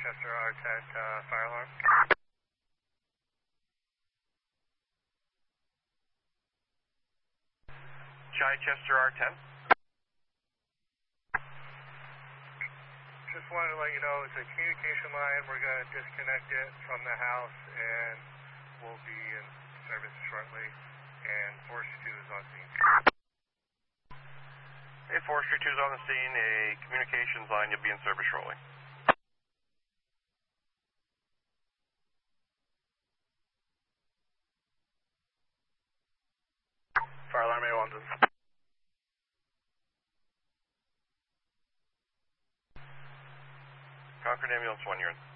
Chichester R10 fire alarm. Chichester R10. Just wanted to let you know it's a communication line. We're going to disconnect it from the house and we'll be in service shortly. And Forestry 2 is on scene. Hey, Forestry 2 is on the scene. A communications line. You'll be in service shortly. Fire alarm A1. Concord Ambulance 1, you're in.